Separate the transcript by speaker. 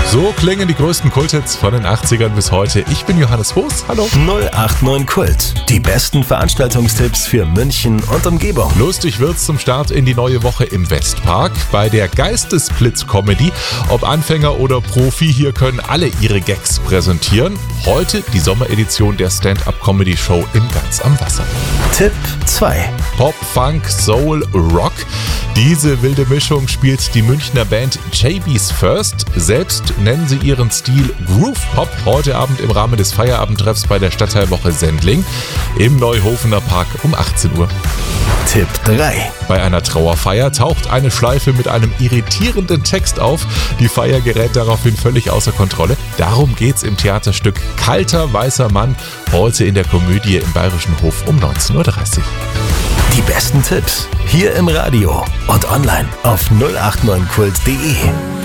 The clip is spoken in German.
Speaker 1: So klingen die größten Kulthits von den 80ern bis heute. Ich bin Johannes Voß, hallo.
Speaker 2: 089 Kult, die besten Veranstaltungstipps für München und Umgebung.
Speaker 1: Lustig wird's zum Start in die neue Woche im Westpark bei der Geistesblitz-Comedy. Ob Anfänger oder Profi, hier können alle ihre Gags präsentieren. Heute die Sommeredition der Stand-Up-Comedy-Show im Ganz am Wasser.
Speaker 2: Tipp 2.
Speaker 1: Pop, Funk, Soul, Rock. Diese wilde Mischung spielt die Münchner Band JB's First. Selbst nennen sie ihren Stil Groove Pop. Heute Abend im Rahmen des Feierabendtreffs bei der Stadtteilwoche Sendling im Neuhofener Park um 18 Uhr.
Speaker 2: Tipp 3.
Speaker 1: Bei einer Trauerfeier taucht eine Schleife mit einem irritierenden Text auf. Die Feier gerät daraufhin völlig außer Kontrolle. Darum geht's im Theaterstück Kalter weißer Mann heute in der Komödie im Bayerischen Hof um 19.30 Uhr.
Speaker 2: Die besten Tipps hier im Radio und online auf 089kult.de.